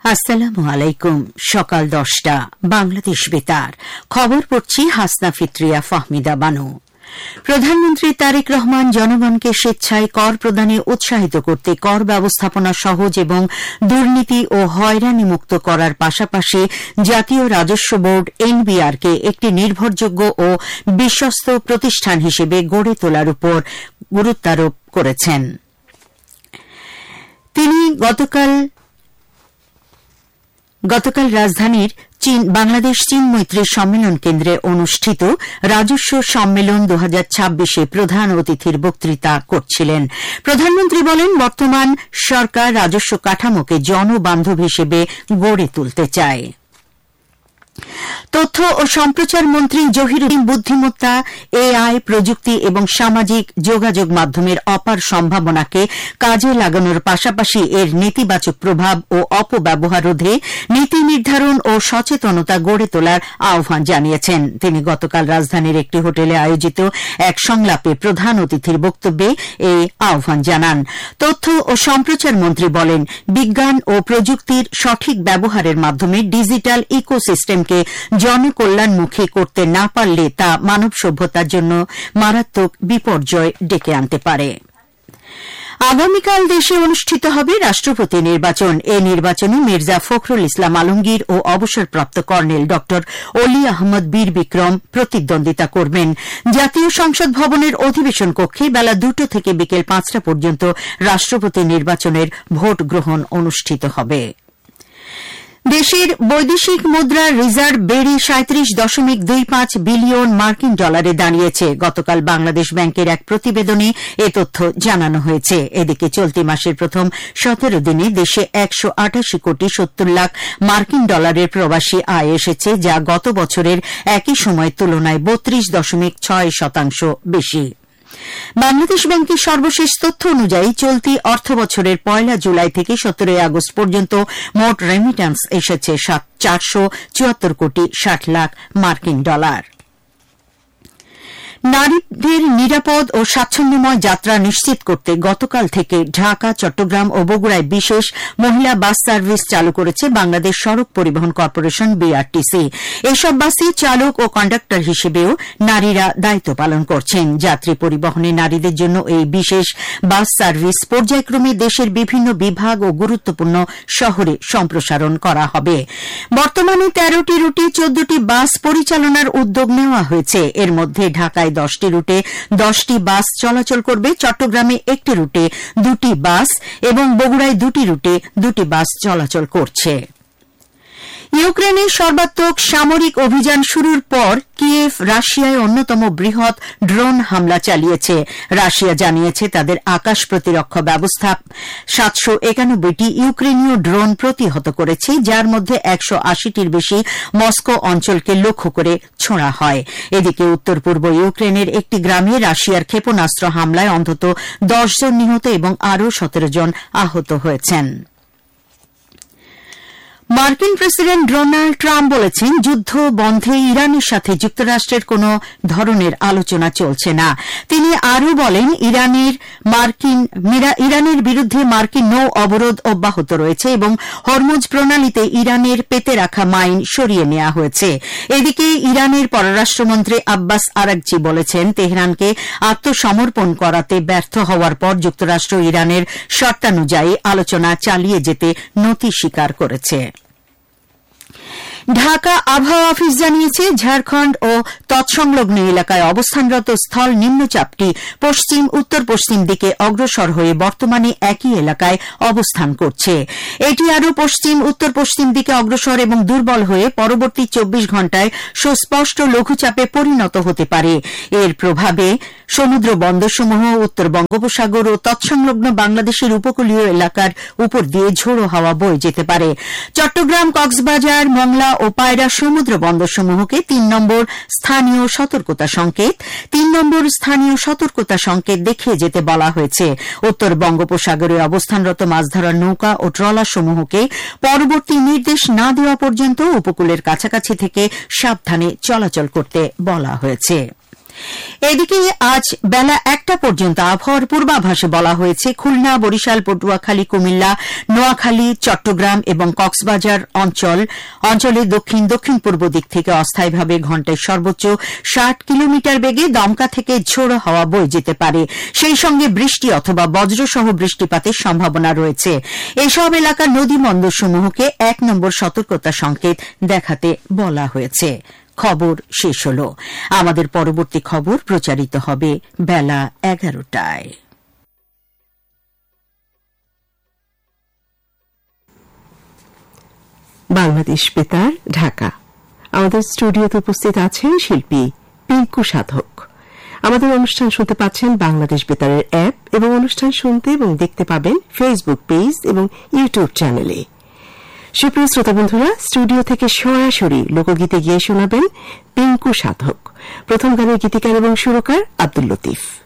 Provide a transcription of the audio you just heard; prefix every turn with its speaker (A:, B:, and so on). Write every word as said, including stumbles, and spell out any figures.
A: আসসালামু আলাইকুম। সকাল দশটা বাংলাদেশ বেতার খবর পড়ছি হাসনা ফিত্রিয়া ফাহমিদা বানু। প্রধানমন্ত্রী তারেক রহমান জনগণকে স্বেচ্ছায় কর প্রদানে উৎসাহিত করতে কর ব্যবস্থাপনা সহজ এবং দুর্নীতি ও হয়রানিমুক্ত করার পাশাপাশি জাতীয় রাজস্ব বোর্ড এনবিআর কে একটি নির্ভরযোগ্য ও বিশ্বস্ত প্রতিষ্ঠান হিসেবে গড়ে তোলার উপর গুরুত্বারোপ করেছেন। তিনি গতকাল গতকাল রাজধানীর বাংলাদেশ চীন মৈত্রী সম্মেলন কেন্দ্রে অনুষ্ঠিত রাজস্ব সম্মেলন দু হাজার ছাব্বিশে প্রধান অতিথির বক্তৃতা করছিলেন। প্রধানমন্ত্রী বলেন, বর্তমান সরকার রাজস্ব কাঠামোকে জনবান্ধব হিসেবে গড়ে তুলতে চায়। তথ্য ও সম্প্রচার মন্ত্রী জহিরুদ্দিন বুদ্ধিমত্তা, এআই প্রযুক্তি এবং সামাজিক যোগাযোগ মাধ্যমের অপার সম্ভাবনাকে কাজে লাগানোর পাশাপাশি এর নেতিবাচক প্রভাব ও অপব্যবহার রোধে নীতি নির্ধারণ ও সচেতনতা গড়ে তোলার আহ্বান জানিয়েছেন। তিনি গতকাল রাজধানীর একটি হোটেলে আয়োজিত এক সংলাপে প্রধান অতিথির বক্তব্যে এই আহ্বান জানান। তথ্য ও সম্প্রচার মন্ত্রী বলেন, বিজ্ঞান ও প্রযুক্তির সঠিক ব্যবহারের মাধ্যমে ডিজিটাল ইকোসিস্টেম কে জনকল্যাণমুখী করতে না পারলে তা মানব সভ্যতার জন্য মারাত্মক বিপর্যয় ডেকে আনতে পারে। আগামীকাল দেশে অনুষ্ঠিত হবে রাষ্ট্রপতি নির্বাচন। এই নির্বাচনে মির্জা ফখরুল ইসলাম আলমগীর ও অবসরপ্রাপ্ত কর্নেল ড অলি আহমদ বীর বিক্রম প্রতিদ্বন্দ্বিতা করবেন। জাতীয় সংসদ ভবনের অধিবেশন কক্ষে বেলা দুটো থেকে বিকেল পাঁচটা পর্যন্ত রাষ্ট্রপতি নির্বাচনের ভোট গ্রহণ অনুষ্ঠিত হবে। দেশের বৈদেশিক মুদ্রার রিজার্ভ বেড়ে সাঁত্রিশ দশমিক দুই পাঁচ বিলিয়ন মার্কিন ডলারে দাঁড়িয়েছে। গতকাল বাংলাদেশ ব্যাংকের এক প্রতিবেদনে এ তথ্য জানানো হয়েছে। এদিকে চলতি মাসের প্রথম সতেরো দিনে দেশে একশো আটাশি কোটি সত্তর লাখ মার্কিন ডলারের প্রবাসী আয় এসেছে, যা গত বছরের একই সময়ের তুলনায় বত্রিশ দশমিক ছয় শতাংশ বেশি। বাংলাদেশ ব্যাংকের সর্বশেষ তথ্য অনুযায়ী চলতি অর্থবছরের পয়লা জুলাই থেকে সতেরোই আগস্ট পর্যন্ত মোট রেমিট্যান্স এসেছে চারশো চুয়াত্তর কোটি ষাট লাখ মার্কিন ডলার। নারীদের নিরাপদ ও স্বাচ্ছন্দ্যময় যাত্রা নিশ্চিত করতে গতকাল থেকে ঢাকা, চট্টগ্রাম ও বগুড়ায় বিশেষ মহিলা বাস সার্ভিস চালু করেছে বাংলাদেশ সড়ক পরিবহন কর্পোরেশন বিআরটিসি। এসব বাসে চালক ও কন্ডাক্টর হিসেবেও নারীরা দায়িত্ব পালন করছেন। যাত্রী পরিবহনে নারীদের জন্য এই বিশেষ বাস সার্ভিস পর্যায়ক্রমে দেশের বিভিন্ন বিভাগ ও গুরুত্বপূর্ণ শহরে সম্প্রসারণ করা হবে। বর্তমানে তেরোটি রুটে চোদ্দটি বাস পরিচালনার উদ্যোগ নেওয়া হয়েছে। এর মধ্যে ঢাকায় দশটি রুটে দশটি বাস চলাচল করবে, চট্টগ্রামে একটি রুটে দুটি বাস এবং বগুড়ায় দুটি রুটে দুটি বাস চলাচল করছে। ইউক্রেনের সর্বাত্মক সামরিক অভিযান শুরুর পর কিয়েভ রাশিয়ায় অন্যতম বৃহৎ ড্রোন হামলা চালিয়েছে। রাশিয়া জানিয়েছে তাদের আকাশ প্রতিরক্ষা ব্যবস্থা সাতশো একানব্বইটি ইউক্রেনীয় ড্রোন প্রতিহত করেছে, যার মধ্যে একশো আশিটির বেশি মস্কো অঞ্চলকে লক্ষ্য করে ছোঁড়া হয়। এদিকে উত্তর পূর্ব ইউক্রেনের একটি গ্রামে রাশিয়ার ক্ষেপণাস্ত্র হামলায় অন্তত দশ জন নিহত এবং আরও সতেরো জন আহত হয়েছেন। মার্কিন প্রেসিডেন্ট ডোনাল্ড ট্রাম্প বলেছেন, যুদ্ধ বন্ধে ইরানের সাথে যুক্তরাষ্ট্রের কোন ধরনের আলোচনা চলছে না। তিনি আরও বলেন, ইরানের মার্কিন ইরানের বিরুদ্ধে মার্কিন নৌ অবরোধ অব্যাহত রয়েছে এবং হরমুজ প্রণালীতে ইরানের পেতে রাখা মাইন সরিয়ে নেওয়া হয়েছে। এদিকে ইরানের পররাষ্ট্রমন্ত্রী আব্বাস আরাকচি বলেছেন, তেহরানকে আত্মসমর্পণ করাতে ব্যর্থ হওয়ার পর যুক্তরাষ্ট্র ইরানের শর্তানুযায়ী আলোচনা চালিয়ে যেতে নতি স্বীকার করেছে। ঢাকা আবহাওয়া অফিস জানিয়েছে, ঝাড়খণ্ড ও তৎসংলগ্ন এলাকায় অবস্থানরত স্থল নিম্নচাপটি পশ্চিম উত্তর পশ্চিম দিকে অগ্রসর হয়ে বর্তমানে একই এলাকায় অবস্থান করছে। এটি আরও পশ্চিম উত্তর পশ্চিম দিকে অগ্রসর এবং দুর্বল হয়ে পরবর্তী চব্বিশ ঘণ্টায় সুস্পষ্ট লঘুচাপে পরিণত হতে পারে। এর প্রভাবে সমুদ্র বন্দরসমূহ, উত্তর বঙ্গোপসাগর ও তৎসংলগ্ন বাংলাদেশের উপকূলীয় এলাকার উপর দিয়ে ঝোড়ো হাওয়া বয়ে যেতে পারে। চট্টগ্রাম, কক্সবাজার, মংলা ও পায়রা সমুদ্র বন্দরসমূহকে তিন নম্বর স্থানীয় সতর্কতা সংকেত তিন নম্বর স্থানীয় সতর্কতা সংকেত দেখিয়ে যেতে বলা হয়েছে। উত্তর বঙ্গোপসাগরে অবস্থানরত মাছ ধরার নৌকা ও ট্রলারসমূহকে পরবর্তী নির্দেশ না দেওয়া পর্যন্ত উপকূলের কাছাকাছি থেকে সাবধানে চলাচল করতে বলা হয়েছে। এদিকে আজ বেলা একটা পর্যন্ত আবহাওয়ার পূর্বাভাসে বলা হয়েছে খুলনা, বরিশাল, পটুয়াখালী, কুমিল্লা, নোয়াখালী, চট্টগ্রাম এবং কক্সবাজার অঞ্চল অঞ্চলের দক্ষিণ দক্ষিণ পূর্ব দিক থেকে অস্থায়ীভাবে ঘণ্টায় সর্বোচ্চ ষাট কিলোমিটার বেগে দমকা থেকে ঝোড়ো হাওয়া বয়ে যেতে পারে। সেই সঙ্গে বৃষ্টি অথবা বজ্রসহ বৃষ্টিপাতের সম্ভাবনা রয়েছে। এসব এলাকার নদী বন্দরসমূহকে এক নম্বর সতর্কতা সংকেত দেখাতে বলা হয়েছে। খবর শেষ হল। আমাদের পরবর্তী খবর প্রচারিত হবে বেলা এগারোটায়।
B: বাংলাদেশ বেতার, ঢাকা। আমাদের স্টুডিওতে উপস্থিত আছেন শিল্পী পিঙ্কু সাধক। আমাদের অনুষ্ঠান শুনতে পাচ্ছেন বাংলাদেশ বেতারের অ্যাপ এবং অনুষ্ঠান শুনতে এবং দেখতে পাবেন ফেসবুক পেজ এবং ইউটিউব চ্যানেলে। সুপ্রিয় শ্রোতা বন্ধুরা, স্টুডিও থেকে সরাসরি লোকগীতে গিয়ে শোনাবেন পিঙ্কু সাধক। প্রথম গানের গীতিকার এবং সুরকার আব্দুল লতিফ।